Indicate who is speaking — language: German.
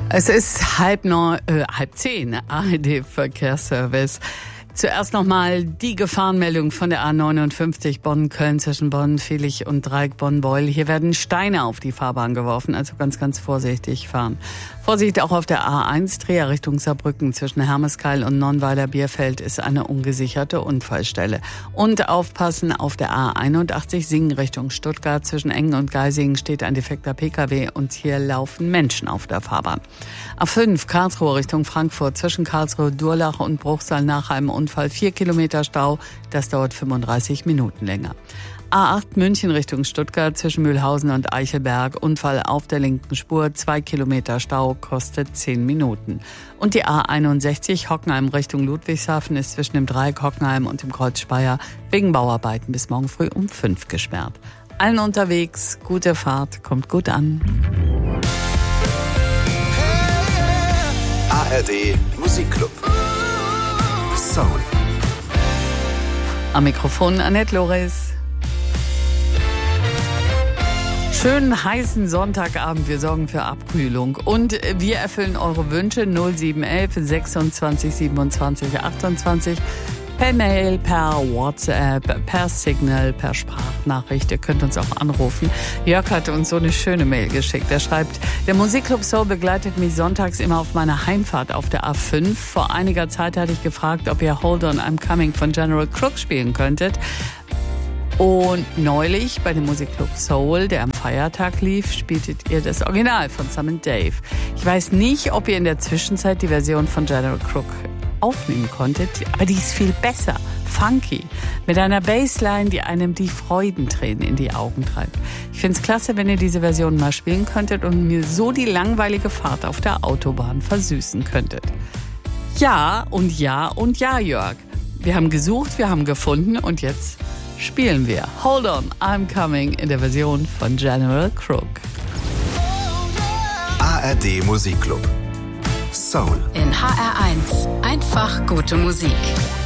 Speaker 1: Es ist halb 10, ARD-Verkehrsservice. Zuerst nochmal die Gefahrenmeldung von der A59 Bonn-Köln zwischen Bonn-Vilich und Dreieck Bonn-Beul. Hier werden Steine auf die Fahrbahn geworfen, also ganz, ganz vorsichtig fahren. Vorsicht auch auf der A1 Trier Richtung Saarbrücken zwischen Hermeskeil und Nonnweiler-Bierfeld ist eine ungesicherte Unfallstelle. Und aufpassen auf der A81 Singen Richtung Stuttgart zwischen Engen und Geisingen steht ein defekter Pkw und hier laufen Menschen auf der Fahrbahn. A5 Karlsruhe Richtung Frankfurt zwischen Karlsruhe, Durlach und Bruchsal nach einem Unfall 4 Kilometer Stau, das dauert 35 Minuten länger. A8 München Richtung Stuttgart zwischen Mühlhausen und Eichelberg, Unfall auf der linken Spur, 2 Kilometer Stau, kostet 10 Minuten. Und die A61 Hockenheim Richtung Ludwigshafen ist zwischen dem Dreieck Hockenheim und dem Kreuz Speyer wegen Bauarbeiten bis morgen früh um 5 gesperrt. Allen unterwegs, gute Fahrt, kommt gut an.
Speaker 2: ARD Musikclub Soul.
Speaker 1: Am Mikrofon Annette Loris. Schönen heißen Sonntagabend, wir sorgen für Abkühlung und wir erfüllen eure Wünsche 0711 26 27 28 per Mail, per WhatsApp, per Signal, per Sprachnachricht. Ihr könnt uns auch anrufen. Jörg hatte uns so eine schöne Mail geschickt. Er schreibt, der Musikclub Soul begleitet mich sonntags immer auf meiner Heimfahrt auf der A5. Vor einiger Zeit hatte ich gefragt, ob ihr Hold On, I'm Coming von General Crook spielen könntet. Und neulich bei dem Musikclub Soul, der am Feiertag lief, spieltet ihr das Original von Sam & Dave. Ich weiß nicht, ob ihr in der Zwischenzeit die Version von General Crook aufnehmen konntet, aber die ist viel besser, funky, mit einer Bassline, die einem die Freudentränen in die Augen treibt. Ich find's klasse, wenn ihr diese Version mal spielen könntet und mir so die langweilige Fahrt auf der Autobahn versüßen könntet. Ja und ja und ja, Jörg. Wir haben gesucht, wir haben gefunden und jetzt spielen wir Hold On, I'm Coming in der Version von General Crook.
Speaker 2: ARD Musikclub Soul.
Speaker 3: In HR1 einfach gute Musik.